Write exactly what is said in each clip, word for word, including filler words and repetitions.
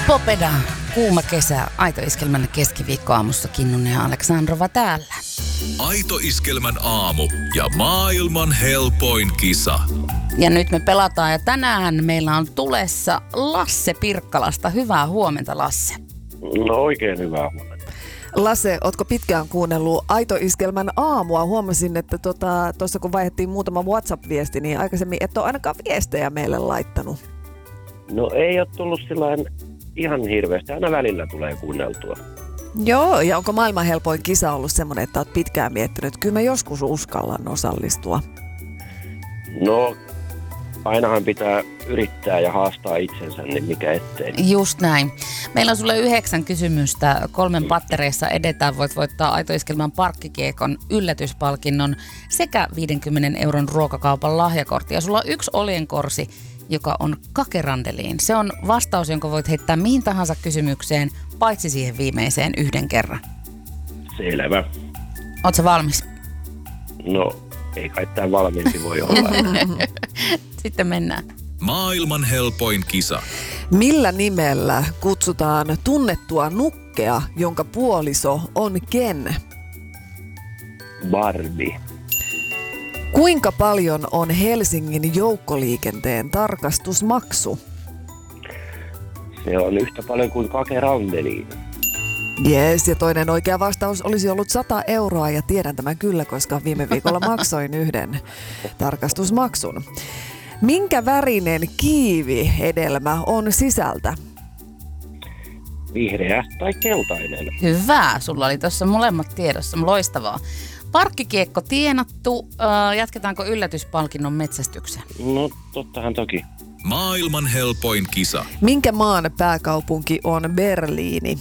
Popeda, kuuma kesä, Aito Iskelmän keskiviikkoaamussa Kinnunen ja Aleksandrova täällä. Aito Iskelmän aamu ja maailman helpoin kisa. Ja nyt me pelataan ja tänään meillä on tulessa Lasse Pirkkalasta. Hyvää huomenta, Lasse. No oikein hyvää huomenta. Lasse, ootko pitkään kuunnellut Aito Iskelmän aamua? Huomasin, että tuossa tota, kun vaihdettiin muutama WhatsApp-viesti, niin aikaisemmin et ole ainakaan viestejä meille laittanut. No ei ole tullut sillain ihan hirveästi. Aina välillä tulee kuunneltua. Joo, ja onko maailman helpoin kisa ollut semmoinen, että oot pitkään miettinyt, että kyllä mä joskus uskallan osallistua? No ainahan pitää yrittää ja haastaa itsensä, niin mikä ettei. Just näin. Meillä on sulle yhdeksän kysymystä. Kolmen pattereissa edetään. Voit voittaa Aito Iskelmän parkkikiekon yllätyspalkinnon sekä viidenkymmenen euron ruokakaupan lahjakortti. Ja sulla on yksi oljenkorsi, joka on kakerandeliin. Se on vastaus, jonka voit heittää mihin tahansa kysymykseen, paitsi siihen viimeiseen yhden kerran. Selvä. Ootko valmis? No ei kai tää valmiimpi voi olla. Sitten mennään. Maailman helpoin kisa. Millä nimellä kutsutaan tunnettua nukkea, jonka puoliso on Ken? Barbie. Kuinka paljon on Helsingin joukkoliikenteen tarkastusmaksu? Se on yhtä paljon kuin kakerandeliin. Jees, ja toinen oikea vastaus olisi ollut sata euroa, ja tiedän tämän kyllä, koska viime viikolla maksoin yhden tarkastusmaksun. Minkä värinen kiivi-hedelmä on sisältä? Vihreä tai keltainen. Hyvä, sulla oli tuossa molemmat tiedossa, loistavaa. Parkkikiekko tienattu, äh, jatketaanko yllätyspalkinnon metsästykseen? No tottahan toki. Maailman helpoin kisa. Minkä maan pääkaupunki on Berliini?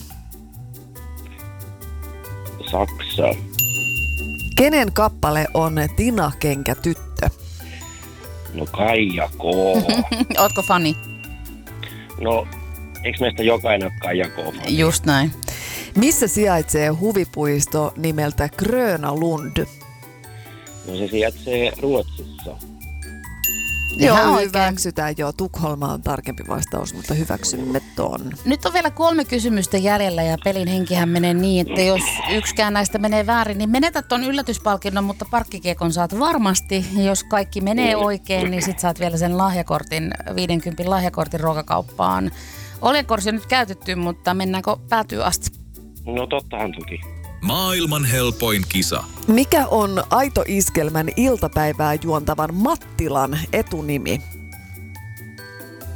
Saksa. Kenen kappale on Tina Kenkä tyttö? No Kaija K. Ootko fani? No eikö meistä jokainen ole Kaija K? Just näin. Missä sijaitsee huvipuisto nimeltä Gröna Lund? No se sijaitsee Ruotsissa. Joo, Ihan oikein. hyväksytään. Joo, Tukholma on tarkempi vastaus, mutta hyväksymme ton. Nyt on vielä kolme kysymystä jäljellä ja pelin henkihän menee niin, että jos yksikään näistä menee väärin, niin menetät ton yllätyspalkinnon, mutta parkkikiekon saat varmasti. Ja jos kaikki menee oikein, niin sit saat vielä sen lahjakortin, viidenkympin lahjakortin ruokakauppaan. Oljenkorsi on nyt käytetty, mutta mennäänkö päätyy asti? No tottahan toki. Maailman helpoin kisa. Mikä on Aito Iskelmän iltapäivää juontavan Mattilan etunimi?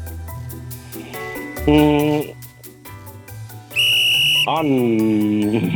Mm. An...